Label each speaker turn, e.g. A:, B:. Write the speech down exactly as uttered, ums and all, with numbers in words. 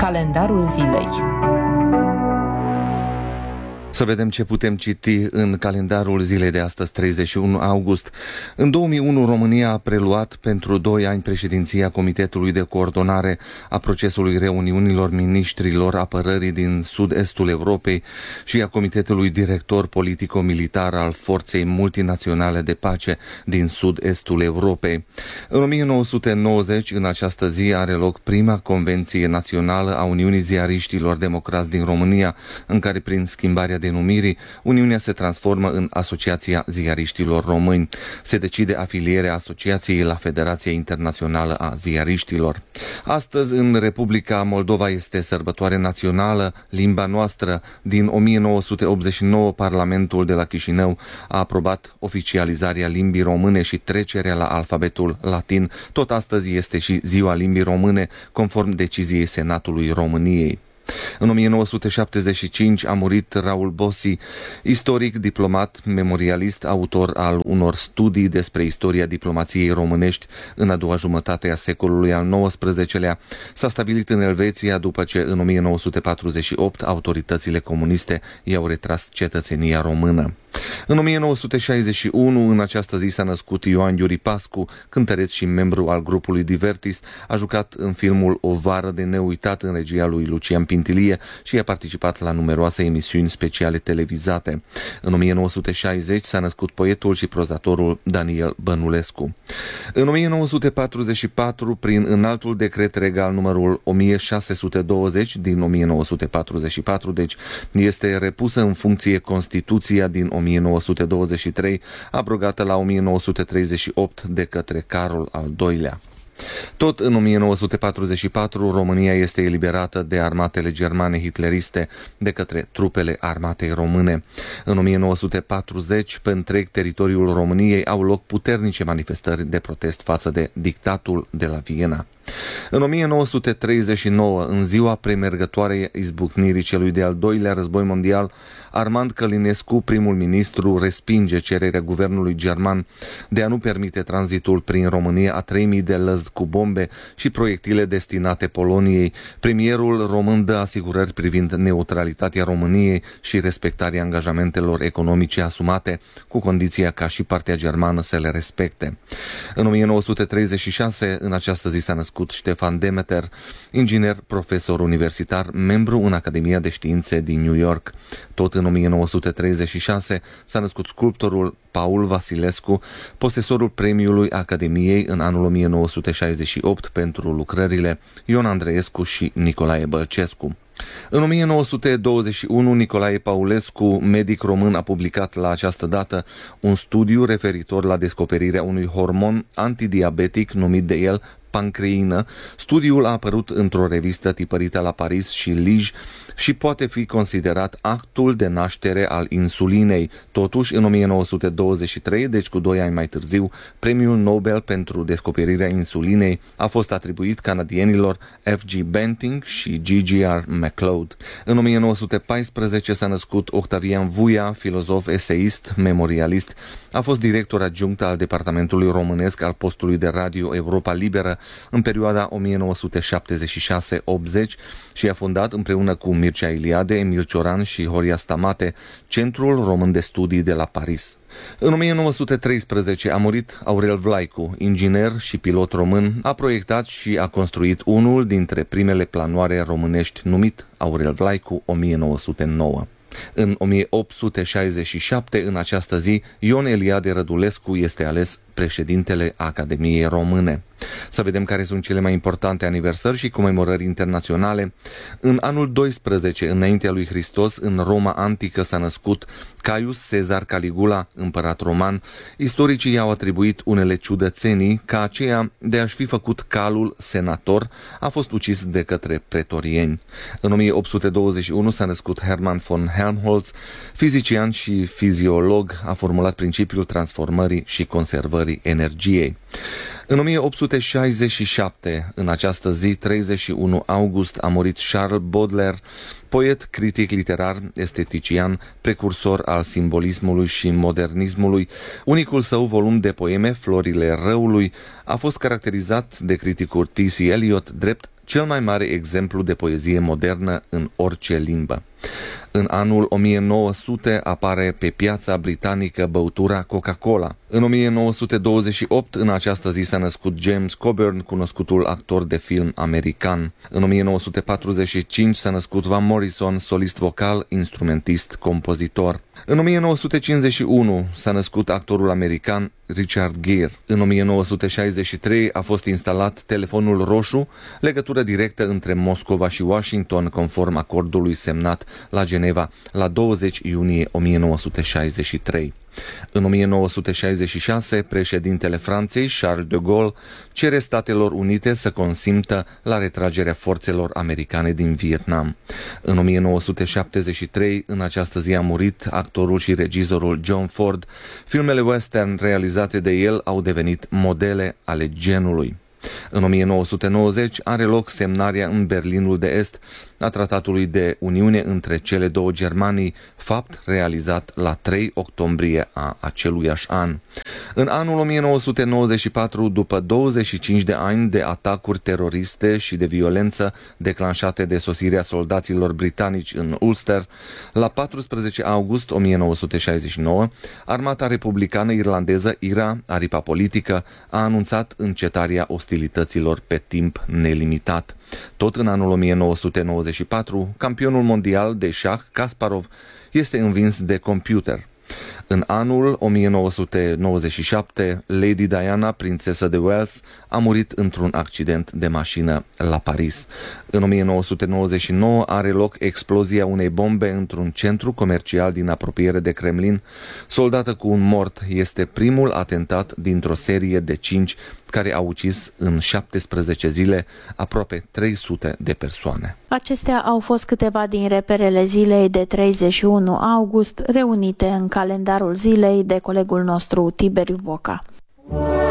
A: Calendarul zilei.
B: Să vedem ce putem citi în calendarul zilei de astăzi, treizeci și unu august. În două mii unu, România a preluat pentru doi ani președinția Comitetului de Coordonare a procesului reuniunilor miniștrilor apărării din sud-estul Europei și a Comitetului Director Politico-Militar al Forței Multinaționale de Pace din sud-estul Europei. În o mie nouă sute nouăzeci, în această zi, are loc prima convenție națională a Uniunii Ziariștilor Democrați din România, în care, prin schimbarea denumirii, Uniunea se transformă în Asociația Ziariștilor Români. Se decide afilierea asociației la Federația Internațională a Ziariștilor. Astăzi, în Republica Moldova, este sărbătoare națională, limba noastră. Din o mie nouă sute optzeci și nouă, Parlamentul de la Chișinău a aprobat oficializarea limbii române și trecerea la alfabetul latin. Tot astăzi este și Ziua Limbii Române, conform deciziei Senatului României. În o mie nouă sute șaptezeci și cinci a murit Raul Bossi, istoric, diplomat, memorialist, autor al unor studii despre istoria diplomației românești în a doua jumătate a secolului al nouăsprezecelea. S-a stabilit în Elveția după ce în o mie nouă sute patruzeci și opt autoritățile comuniste i-au retras cetățenia română. În o mie nouă sute șaizeci și unu, în această zi, s-a născut Ioan Iuri Pascu, cântăreț și membru al grupului Divertis. A jucat în filmul O vară de neuitat în regia lui Lucian Pintilie și a participat la numeroase emisiuni speciale televizate. În o mie nouă sute șaizeci s-a născut poetul și prozatorul Daniel Bănulescu. În o mie nouă sute patruzeci și patru, prin înaltul decret regal numărul o mie șase sute douăzeci din o mie nouă sute patruzeci și patru, deci este repusă în funcție Constituția din o mie nouă sute douăzeci și trei, abrogată la o mie nouă sute treizeci și opt de către Carol al doilea. Tot în o mie nouă sute patruzeci și patru, România este eliberată de armatele germane hitleriste de către trupele armatei române. În o mie nouă sute patruzeci, pe întreg teritoriul României au loc puternice manifestări de protest față de dictatul de la Viena. În o mie nouă sute treizeci și nouă, în ziua premergătoare izbucnirii celui de-al doilea război mondial, Armand Călinescu, primul ministru, respinge cererea guvernului german de a nu permite tranzitul prin România a trei mii de lăzi cu bombe și proiectile destinate Poloniei. Premierul român dă asigurări privind neutralitatea României și respectarea angajamentelor economice asumate, cu condiția ca și partea germană să le respecte. În o mie nouă sute treizeci și șase, în această zi, s-a născut Ștefan Demeter, inginer, profesor universitar, membru în Academia de Științe din New York. Tot în o mie nouă sute treizeci și șase s-a născut sculptorul Paul Vasilescu, posesorul premiului Academiei în anul o mie nouă sute șaizeci și opt pentru lucrările Ion Andreescu și Nicolae Bălcescu. În o mie nouă sute douăzeci și unu, Nicolae Paulescu, medic român, a publicat la această dată un studiu referitor la descoperirea unui hormon antidiabetic numit de el pancreină. Studiul a apărut într-o revistă tipărită la Paris și Liege și poate fi considerat actul de naștere al insulinei. Totuși, în o mie nouă sute douăzeci și trei, deci cu doi ani mai târziu, premiul Nobel pentru descoperirea insulinei a fost atribuit canadienilor F G Banting și G G R MacLeod. În o mie nouă sute paisprezece s-a născut Octavian Vuia, filozof, eseist, memorialist. A fost director adjunct al Departamentului Românesc al postului de radio Europa Liberă în perioada o mie nouă sute șaptezeci și șase optzeci și a fondat împreună cu Mircea Iliade, Emil Cioran și Horia Stamate Centrul Român de Studii de la Paris. În o mie nouă sute treisprezece a murit Aurel Vlaicu, inginer și pilot român. A proiectat și a construit unul dintre primele planoare românești numit Aurel Vlaicu o mie nouă sute nouă. În o mie opt sute șaizeci și șapte, în această zi, Ion Eliade Rădulescu este ales președintele Academiei Române. Să vedem care sunt cele mai importante aniversări și comemorări internaționale. În anul doisprezece, înaintea lui Hristos, în Roma antică s-a născut Caius Cezar Caligula, împărat roman. Istoricii i-au atribuit unele ciudățenii, ca aceea de a-și fi făcut calul senator, a fost ucis de către pretorieni. În o mie opt sute douăzeci și unu s-a născut Hermann von Helmholtz, fizician și fiziolog, a formulat principiul transformării și conservării energiei. În o mie opt sute șaizeci și șapte, în această zi, treizeci și unu august, a murit Charles Baudelaire, poet, critic literar, estetician, precursor al simbolismului și modernismului. Unicul său volum de poeme, Florile răului, a fost caracterizat de criticul T C Eliot drept cel mai mare exemplu de poezie modernă în orice limbă. În anul o mie nouă sute apare pe piața britanică băutura Coca-Cola. În o mie nouă sute douăzeci și opt, în această zi, s-a născut James Coburn, cunoscutul actor de film american. În o mie nouă sute patruzeci și cinci s-a născut Van Morrison, solist vocal, instrumentist, compozitor. În o mie nouă sute cincizeci și unu s-a născut actorul american Richard Gere. În o mie nouă sute șaizeci și trei a fost instalat telefonul roșu, legătură directă între Moscova și Washington, conform acordului semnat la Geneva la douăzeci iunie o mie nouă sute șaizeci și trei. În o mie nouă sute șaizeci și șase, președintele Franței, Charles de Gaulle, cere Statelor Unite să consimtă la retragerea forțelor americane din Vietnam. În o mie nouă sute șaptezeci și trei, în această zi a murit actorul și regizorul John Ford. Filmele western realizate de el au devenit modele ale genului. În o mie nouă sute nouăzeci are loc semnarea în Berlinul de Est a Tratatului de Uniune între cele două Germanii, fapt realizat la trei octombrie a aceluiași an. În anul o mie nouă sute nouăzeci și patru, după douăzeci și cinci de ani de atacuri teroriste și de violență declanșate de sosirea soldaților britanici în Ulster, la paisprezece august o mie nouă sute șaizeci și nouă, Armata Republicană Irlandeză, I R A, aripa politică, a anunțat încetarea ostilităților pe timp nelimitat. Tot în anul o mie nouă sute nouăzeci și patru, campionul mondial de șah Kasparov este învins de computer. În anul o mie nouă sute nouăzeci și șapte, Lady Diana, prințesă de Wales, a murit într-un accident de mașină la Paris. În o mie nouă sute nouăzeci și nouă are loc explozia unei bombe într-un centru comercial din apropiere de Kremlin. Soldată cu un mort, este primul atentat dintr-o serie de cinci care a ucis în șaptesprezece zile aproape trei sute de persoane.
A: Acestea au fost câteva din reperele zilei de treizeci și unu august, reunite în calendarul zilei de colegul nostru Tiberiu Boca.